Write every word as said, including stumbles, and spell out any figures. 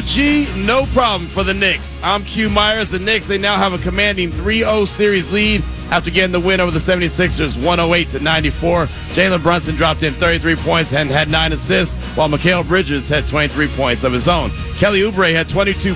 G, no problem for the Knicks. I'm Q Myers. The Knicks, they now have a commanding three oh series lead after getting the win over the seventy-sixers one oh eight to ninety-four. Jalen Brunson dropped in thirty-three points and had nine assists, while Mikal Bridges had twenty-three points of his own. Kelly Oubre had twenty-two